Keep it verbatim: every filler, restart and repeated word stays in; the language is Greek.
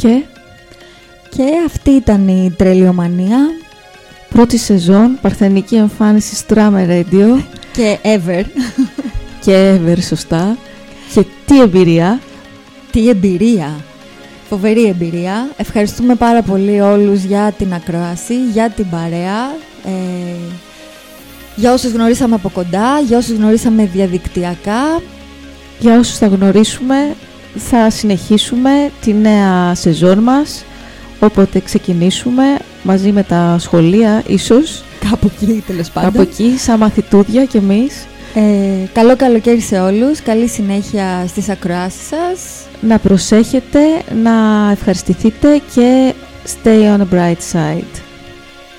Και... και αυτή ήταν η Τρελιομανία. Πρώτη σεζόν, παρθενική εμφάνιση Strammer Radio. Και ever. Και ever, σωστά. Και τι εμπειρία. Τι εμπειρία. Φοβερή εμπειρία. Ευχαριστούμε πάρα πολύ όλους για την ακρόαση, για την παρέα. Ε, για όσους γνωρίσαμε από κοντά, για όσους γνωρίσαμε διαδικτυακά. Για όσους θα γνωρίσουμε, θα συνεχίσουμε τη νέα σεζόν μας. Όποτε ξεκινήσουμε, μαζί με τα σχολεία ίσως. Κάπου εκεί τέλος πάντων. Κάπου εκεί, σαν μαθητούδια κι εμείς. Ε, καλό καλοκαίρι σε όλους. Καλή συνέχεια στις ακροάσεις σας. Να προσέχετε, να ευχαριστηθείτε και stay on the bright side.